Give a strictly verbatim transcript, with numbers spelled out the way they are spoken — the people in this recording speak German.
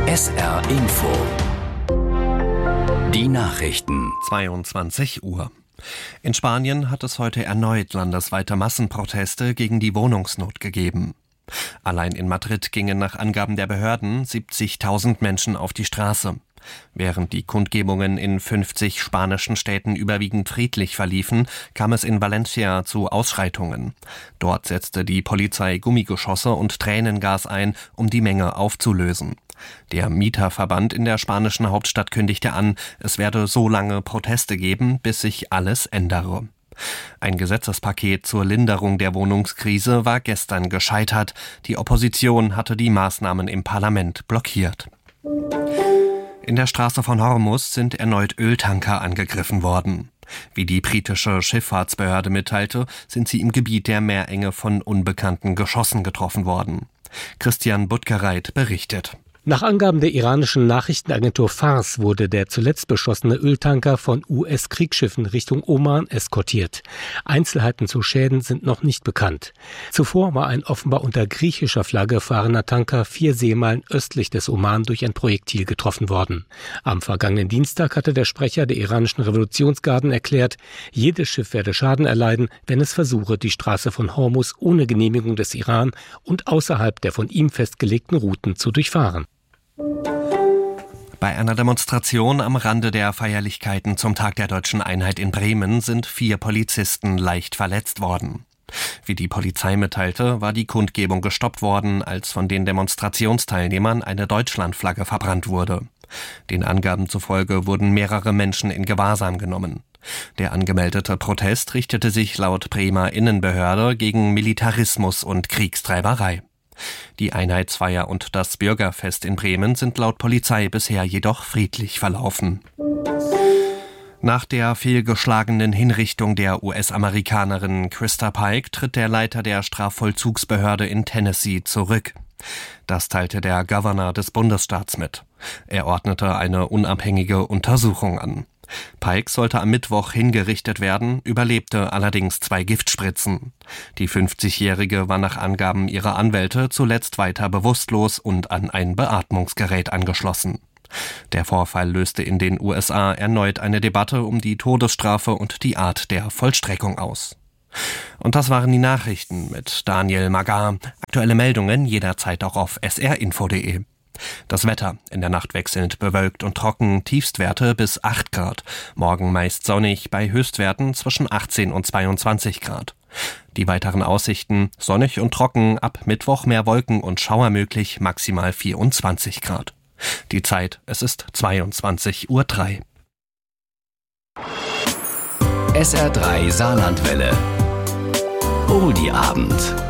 S R Info. Die Nachrichten. zweiundzwanzig Uhr. In Spanien hat es heute erneut landesweite Massenproteste gegen die Wohnungsnot gegeben. Allein in Madrid gingen nach Angaben der Behörden siebzigtausend Menschen auf die Straße. Während die Kundgebungen in fünfzig spanischen Städten überwiegend friedlich verliefen, kam es in Valencia zu Ausschreitungen. Dort setzte die Polizei Gummigeschosse und Tränengas ein, um die Menge aufzulösen. Der Mieterverband in der spanischen Hauptstadt kündigte an, es werde so lange Proteste geben, bis sich alles ändere. Ein Gesetzespaket zur Linderung der Wohnungskrise war gestern gescheitert. Die Opposition hatte die Maßnahmen im Parlament blockiert. In der Straße von Hormuz sind erneut Öltanker angegriffen worden. Wie die britische Schifffahrtsbehörde mitteilte, sind sie im Gebiet der Meerenge von unbekannten Geschossen getroffen worden. Christian Buttgereit berichtet. Nach Angaben der iranischen Nachrichtenagentur Fars wurde der zuletzt beschossene Öltanker von U S-Kriegsschiffen Richtung Oman eskortiert. Einzelheiten zu Schäden sind noch nicht bekannt. Zuvor war ein offenbar unter griechischer Flagge fahrender Tanker vier Seemeilen östlich des Oman durch ein Projektil getroffen worden. Am vergangenen Dienstag hatte der Sprecher der iranischen Revolutionsgarden erklärt, jedes Schiff werde Schaden erleiden, wenn es versuche, die Straße von Hormuz ohne Genehmigung des Iran und außerhalb der von ihm festgelegten Routen zu durchfahren. Bei einer Demonstration am Rande der Feierlichkeiten zum Tag der Deutschen Einheit in Bremen sind vier Polizisten leicht verletzt worden. Wie die Polizei mitteilte, war die Kundgebung gestoppt worden, als von den Demonstrationsteilnehmern eine Deutschlandflagge verbrannt wurde. Den Angaben zufolge wurden mehrere Menschen in Gewahrsam genommen. Der angemeldete Protest richtete sich laut Bremer Innenbehörde gegen Militarismus und Kriegstreiberei. Die Einheitsfeier und das Bürgerfest in Bremen sind laut Polizei bisher jedoch friedlich verlaufen. Nach der fehlgeschlagenen Hinrichtung der U S-Amerikanerin Christa Pike tritt der Leiter der Strafvollzugsbehörde in Tennessee zurück. Das teilte der Gouverneur des Bundesstaats mit. Er ordnete eine unabhängige Untersuchung an. Pike sollte am Mittwoch hingerichtet werden, überlebte allerdings zwei Giftspritzen. Die fünfzigjährige war nach Angaben ihrer Anwälte zuletzt weiter bewusstlos und an ein Beatmungsgerät angeschlossen. Der Vorfall löste in den U S A erneut eine Debatte um die Todesstrafe und die Art der Vollstreckung aus. Und das waren die Nachrichten mit Daniel Magar. Aktuelle Meldungen jederzeit auch auf s r info punkt d e. Das Wetter: in der Nacht wechselnd bewölkt und trocken, Tiefstwerte bis acht Grad. Morgen meist sonnig, bei Höchstwerten zwischen achtzehn und zweiundzwanzig Grad. Die weiteren Aussichten: sonnig und trocken, ab Mittwoch mehr Wolken und Schauer möglich, maximal vierundzwanzig Grad. Die Zeit: es ist zweiundzwanzig Uhr drei. S R drei Saarlandwelle. Oldie Abend.